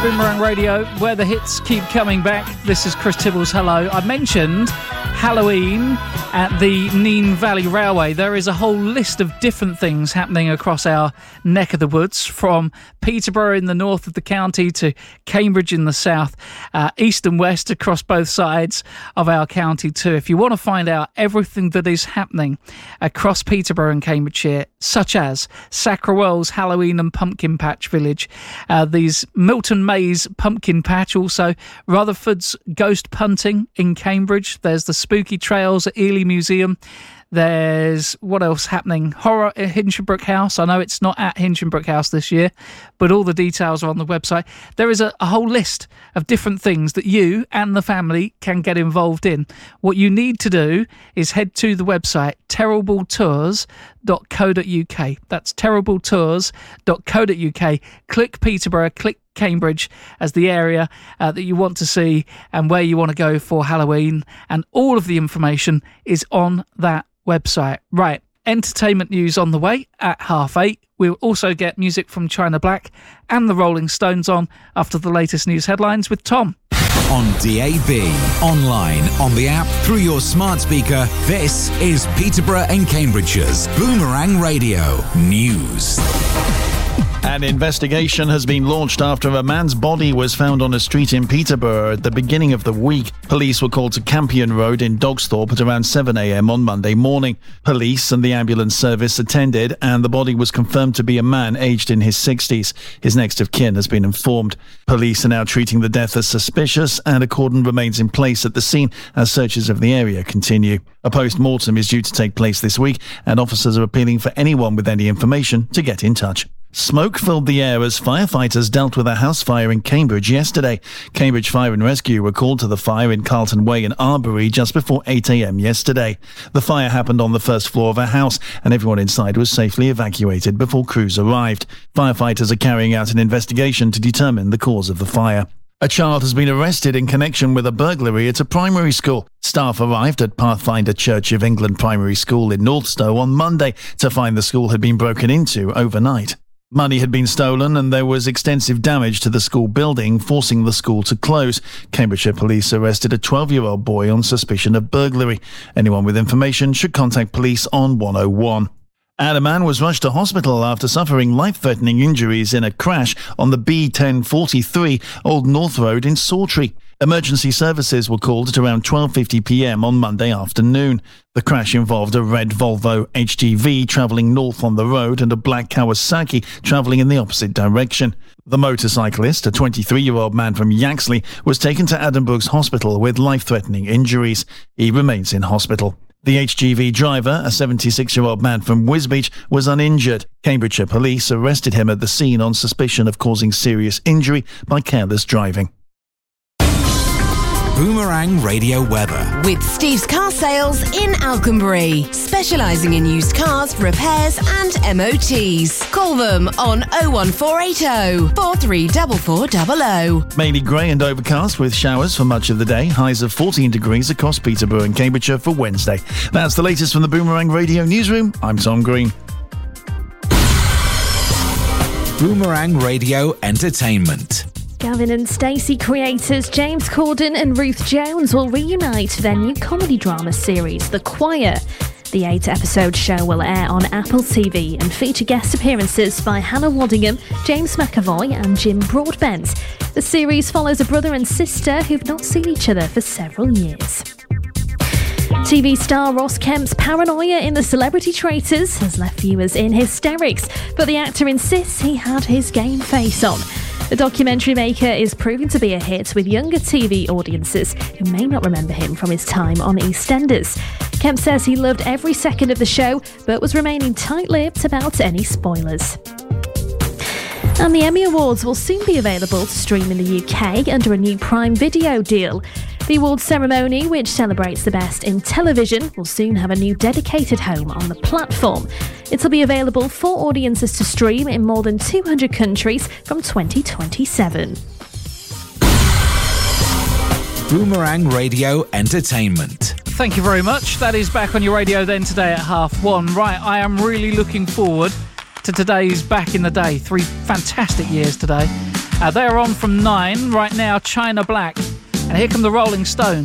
Boomerang Radio, where the hits keep coming back. This is Chris Tibble's Hello. I mentioned Halloween at the Nene Valley Railway. There is a whole list of different things happening across our neck of the woods, from Peterborough in the north of the county to Cambridge in the south, east and west across both sides of our county too. If you want to find out everything that is happening across Peterborough and Cambridgeshire, such as Sacrowell's Halloween and Pumpkin Patch Village, these Milton Maze Pumpkin Patch, also Rutherford's Ghost Punting in Cambridge, there's the Spooky Trails at Ely Museum, there's what else happening? Horror at Hinchinbrook House. I know it's not at Hinchinbrook House this year, but all the details are on the website. There is a whole list of different things that you and the family can get involved in. What you need to do is head to the website terribletours.co.uk. That's terribletours.co.uk. Click Peterborough, click Cambridge as the area that you want to see and where you want to go for Halloween, and all of the information is on that website. Right, entertainment news on the way at 8:30. We'll also get music from China Black and the Rolling Stones on after the latest news headlines with Tom. On DAB, online, on the app, through your smart speaker, this is Peterborough and Cambridgeshire's Boomerang Radio News. An investigation has been launched after a man's body was found on a street in Peterborough at the beginning of the week. Police were called to Campion Road in Dogsthorpe at around 7 a.m. on Monday morning. Police and the ambulance service attended, and the body was confirmed to be a man aged in his 60s. His next of kin has been informed. Police are now treating the death as suspicious, and a cordon remains in place at the scene as searches of the area continue. A post-mortem is due to take place this week, and officers are appealing for anyone with any information to get in touch. Smoke filled the air as firefighters dealt with a house fire in Cambridge yesterday. Cambridge Fire and Rescue were called to the fire in Carlton Way in Arbury just before 8 a.m. yesterday. The fire happened on the first floor of a house, and everyone inside was safely evacuated before crews arrived. Firefighters are carrying out an investigation to determine the cause of the fire. A child has been arrested in connection with a burglary at a primary school. Staff arrived at Pathfinder Church of England Primary School in Northstowe on Monday to find the school had been broken into overnight. Money had been stolen and there was extensive damage to the school building, forcing the school to close. Cambridgeshire Police arrested a 12-year-old boy on suspicion of burglary. Anyone with information should contact police on 101. And a man was rushed to hospital after suffering life-threatening injuries in a crash on the B1043 Old North Road in Sawtrey. Emergency services were called at around 12:50 p.m. on Monday afternoon. The crash involved a red Volvo HGV travelling north on the road and a black Kawasaki travelling in the opposite direction. The motorcyclist, a 23-year-old man from Yaxley, was taken to Addenbrooke's Hospital with life-threatening injuries. He remains in hospital. The HGV driver, a 76-year-old man from Wisbech, was uninjured. Cambridgeshire Police arrested him at the scene on suspicion of causing serious injury by careless driving. Boomerang Radio weather. With Steve's Car Sales in Alconbury, specialising in used cars, repairs and MOTs. Call them on 01480 434400. Mainly grey and overcast with showers for much of the day. Highs of 14 degrees across Peterborough and Cambridgeshire for Wednesday. That's the latest from the Boomerang Radio Newsroom. I'm Tom Green. Boomerang Radio Entertainment. Gavin and Stacey creators James Corden and Ruth Jones will reunite for their new comedy drama series, The Choir. The 8-episode show will air on Apple TV and feature guest appearances by Hannah Waddingham, James McAvoy and Jim Broadbent. The series follows a brother and sister who've not seen each other for several years. TV star Ross Kemp's paranoia in The Celebrity Traitors has left viewers in hysterics, but the actor insists he had his game face on. The documentary maker is proving to be a hit with younger TV audiences who may not remember him from his time on EastEnders. Kemp says he loved every second of the show, but was remaining tight-lipped about any spoilers. And the Emmy Awards will soon be available to stream in the UK under a new Prime Video deal. The awards ceremony, which celebrates the best in television, will soon have a new dedicated home on the platform. It'll be available for audiences to stream in more than 200 countries from 2027. Boomerang Radio Entertainment. Thank you very much. That is back on your radio then today at 1:30. Right, I am really looking forward to today's Back in the Day. 3 fantastic years today. They're on from 9 right now, China Black. And here come the Rolling Stones.